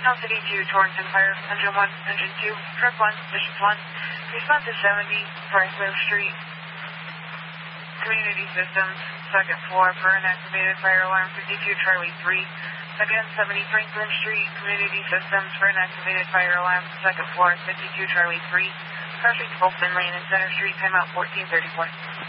City 2, Torrington Fire, Engine 1, Engine 2, Truck 1, Mission 1. Response is 70, Franklin Street. Community Systems, second floor for an activated fire alarm 52 Charlie 3. Again, 70 Franklin Street, Community Systems for an activated fire alarm, second floor 52 Charlie 3. Crossing Fulton Lane and Center Street, timeout 1434.